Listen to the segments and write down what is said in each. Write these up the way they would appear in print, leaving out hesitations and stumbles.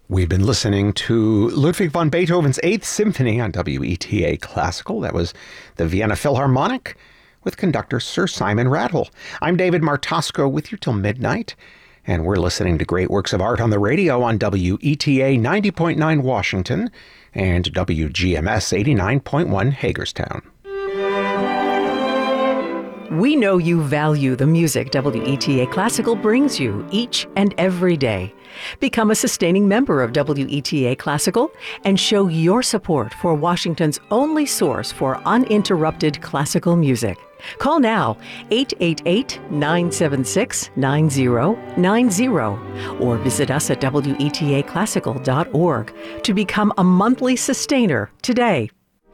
We've been listening to Ludwig van Beethoven's Eighth Symphony on WETA Classical. That was the Vienna Philharmonic with conductor Sir Simon Rattle. I'm David Martosco with you till midnight, and we're listening to great works of art on the radio on WETA 90.9 Washington and WGMS 89.1 Hagerstown. We know you value the music WETA Classical brings you each and every day. Become a sustaining member of WETA Classical and show your support for Washington's only source for uninterrupted classical music. Call now 888-976-9090 or visit us at WETAClassical.org to become a monthly sustainer today.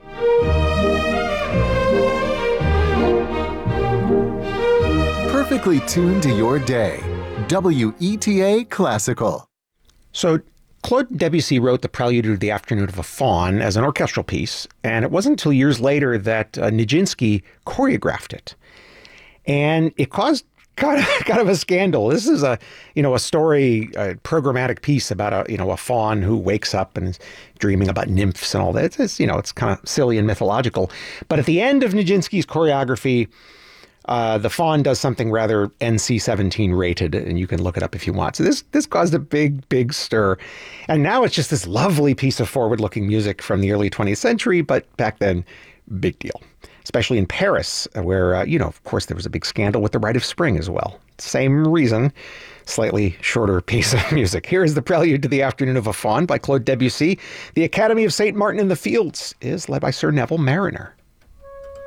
Perfectly tuned to your day. WETA Classical. So Claude Debussy wrote the Prelude to the Afternoon of a Faun as an orchestral piece, and it wasn't until years later that Nijinsky choreographed it. And it caused kind of a scandal. This is a story, a programmatic piece about a faun who wakes up and is dreaming about nymphs and all that. It's kind of silly and mythological. But at the end of Nijinsky's choreography, the faun does something rather NC-17 rated, and you can look it up if you want. So this caused a big stir. And now it's just this lovely piece of forward-looking music from the early 20th century, but back then, big deal. Especially in Paris, where, of course, there was a big scandal with the Rite of Spring as well. Same reason, slightly shorter piece of music. Here is the Prelude to the Afternoon of a Faun by Claude Debussy. The Academy of St. Martin in the Fields is led by Sir Neville Marriner.